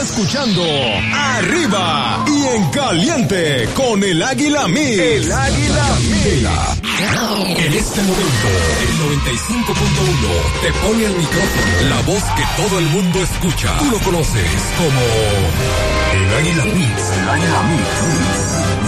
Escuchando Arriba y en Caliente con el Águila Mix. El Águila Mix. En este momento, el 95.1 te pone el micrófono, la voz que todo el mundo escucha. Tú lo conoces como el Águila Mix. El Águila Mix.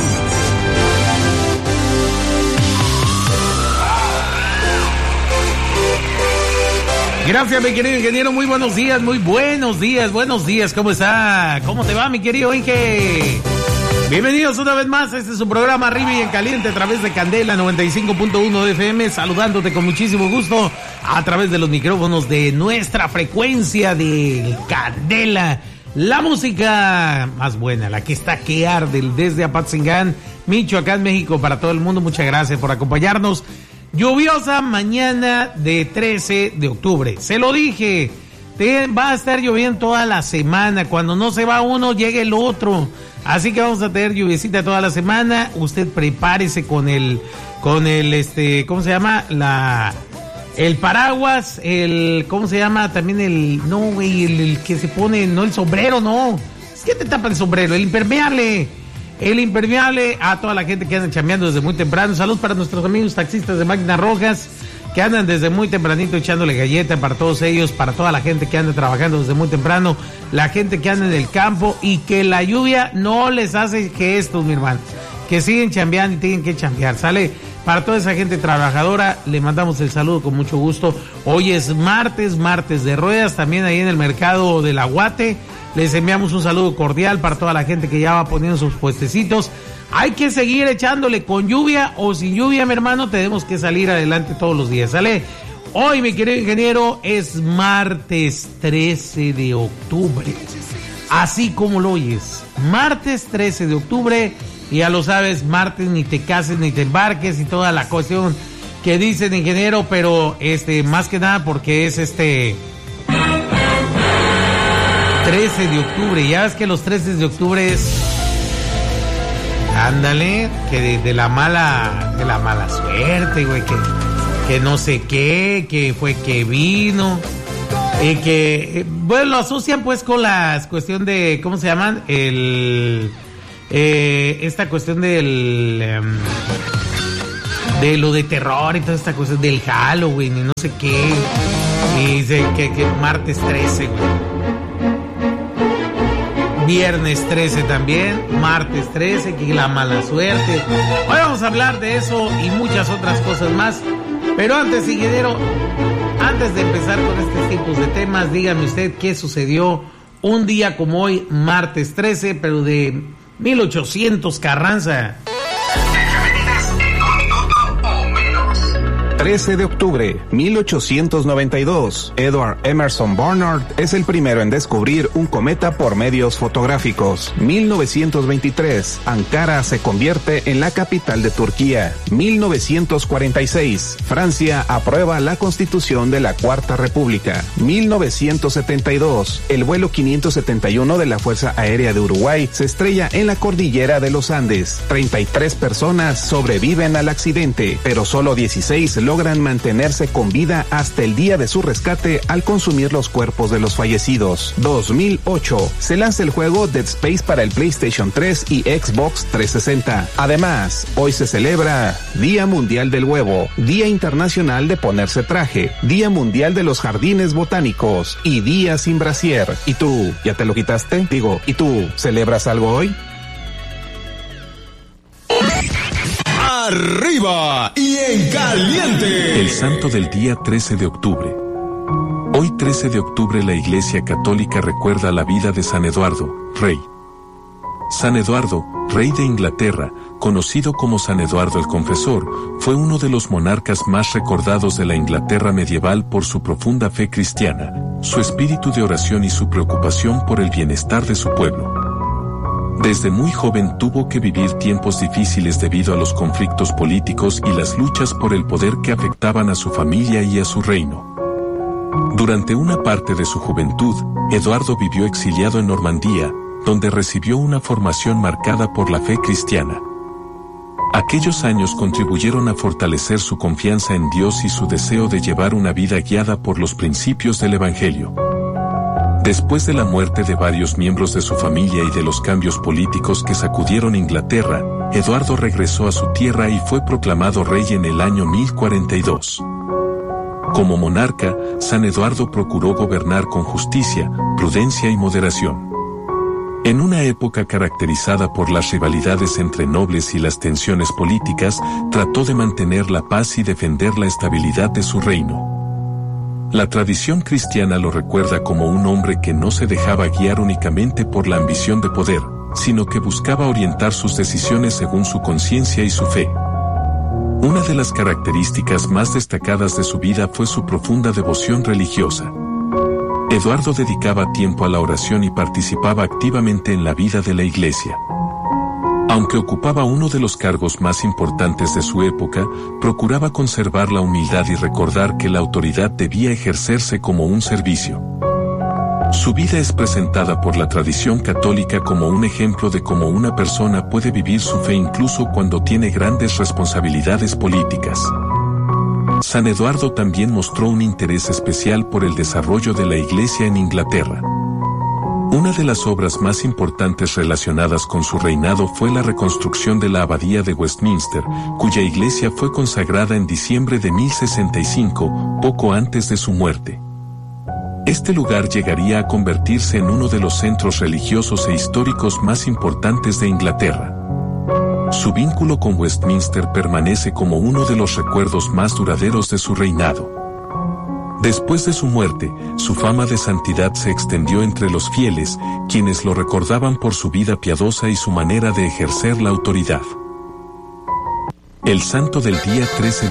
Gracias, mi querido ingeniero. Muy buenos días, buenos días. ¿Cómo está? ¿Cómo te va, mi querido Inge? Bienvenidos una vez más. Este es su programa Arriba y en Caliente a través de Candela 95.1 de FM. Saludándote con muchísimo gusto a través de los micrófonos de nuestra frecuencia de Candela. La música más buena, la que está que arde desde Apatzingán, Michoacán, México, para todo el mundo. Muchas gracias por acompañarnos. Lluviosa mañana de 13 de octubre. Se lo dije, va a estar lloviendo toda la semana. Cuando no se va uno, llega el otro. Así que vamos a tener lluviecita toda la semana. Usted prepárese con el, ¿cómo se llama? El paraguas, ¿cómo se llama? También el que se pone, no el sombrero, no. Es que te tapa el sombrero, el impermeable. El impermeable a toda la gente que anda chambeando desde muy temprano. Salud para nuestros amigos taxistas de Máquinas Rojas que andan desde muy tempranito echándole galleta para todos ellos, para toda la gente que anda trabajando desde muy temprano, la gente que anda en el campo y que la lluvia no les hace gestos, mi hermano, que siguen chambeando y tienen que chambear, ¿sale? Para toda esa gente trabajadora le mandamos el saludo con mucho gusto. Hoy es martes de ruedas, también ahí en el mercado del Aguate. Les enviamos un saludo cordial para toda la gente que ya va poniendo sus puestecitos. Hay que seguir echándole con lluvia o sin lluvia, mi hermano. Tenemos que salir adelante todos los días, ¿sale? Hoy, mi querido ingeniero, es martes 13 de octubre. Así como lo oyes. Martes 13 de octubre. Y ya lo sabes, martes ni te cases ni te embarques y toda la cuestión que dicen, ingeniero. Pero más que nada porque es 13 de octubre, ya ves que los 13 de octubre es, ándale, que de la mala suerte, güey, que no sé qué, que fue que vino, bueno, lo asocian pues con la cuestión de, ¿cómo se llaman? Esta cuestión de lo de terror y toda esta cuestión del Halloween y no sé qué, y dice que martes 13, güey. Viernes 13 también, martes 13, que la mala suerte. Hoy vamos a hablar de eso y muchas otras cosas más. Pero antes, ingeniero, antes de empezar con estos tipos de temas, dígame usted qué sucedió un día como hoy, martes 13, pero de 1800 Carranza. 13 de octubre, 1892. Edward Emerson Barnard es el primero en descubrir un cometa por medios fotográficos. 1923. Ankara se convierte en la capital de Turquía. 1946. Francia aprueba la Constitución de la Cuarta República. 1972. El vuelo 571 de la Fuerza Aérea de Uruguay se estrella en la cordillera de los Andes. 33 personas sobreviven al accidente, pero solo 16 logran mantenerse con vida hasta el día de su rescate al consumir los cuerpos de los fallecidos. 2008. Se lanza el juego Dead Space para el PlayStation 3 y Xbox 360. Además, hoy se celebra Día Mundial del Huevo, Día Internacional de Ponerse Traje, Día Mundial de los Jardines Botánicos y Día Sin Brasier. ¿Y tú, ya te lo quitaste? Digo, ¿y tú, celebras algo hoy? Arriba y en Caliente. El santo del día 13 de octubre. Hoy 13 de octubre la Iglesia Católica recuerda la vida de San Eduardo, rey. San Eduardo, rey de Inglaterra, conocido como San Eduardo el Confesor, fue uno de los monarcas más recordados de la Inglaterra medieval por su profunda fe cristiana, su espíritu de oración y su preocupación por el bienestar de su pueblo. Desde muy joven tuvo que vivir tiempos difíciles debido a los conflictos políticos y las luchas por el poder que afectaban a su familia y a su reino. Durante una parte de su juventud, Eduardo vivió exiliado en Normandía, donde recibió una formación marcada por la fe cristiana. Aquellos años contribuyeron a fortalecer su confianza en Dios y su deseo de llevar una vida guiada por los principios del Evangelio. Después de la muerte de varios miembros de su familia y de los cambios políticos que sacudieron Inglaterra, Eduardo regresó a su tierra y fue proclamado rey en el año 1042. Como monarca, San Eduardo procuró gobernar con justicia, prudencia y moderación. En una época caracterizada por las rivalidades entre nobles y las tensiones políticas, trató de mantener la paz y defender la estabilidad de su reino. La tradición cristiana lo recuerda como un hombre que no se dejaba guiar únicamente por la ambición de poder, sino que buscaba orientar sus decisiones según su conciencia y su fe. Una de las características más destacadas de su vida fue su profunda devoción religiosa. Eduardo dedicaba tiempo a la oración y participaba activamente en la vida de la Iglesia. Aunque ocupaba uno de los cargos más importantes de su época, procuraba conservar la humildad y recordar que la autoridad debía ejercerse como un servicio. Su vida es presentada por la tradición católica como un ejemplo de cómo una persona puede vivir su fe incluso cuando tiene grandes responsabilidades políticas. San Eduardo también mostró un interés especial por el desarrollo de la Iglesia en Inglaterra. Una de las obras más importantes relacionadas con su reinado fue la reconstrucción de la Abadía de Westminster, cuya iglesia fue consagrada en diciembre de 1065, poco antes de su muerte. Este lugar llegaría a convertirse en uno de los centros religiosos e históricos más importantes de Inglaterra. Su vínculo con Westminster permanece como uno de los recuerdos más duraderos de su reinado. Después de su muerte, su fama de santidad se extendió entre los fieles, quienes lo recordaban por su vida piadosa y su manera de ejercer la autoridad. El santo del día 13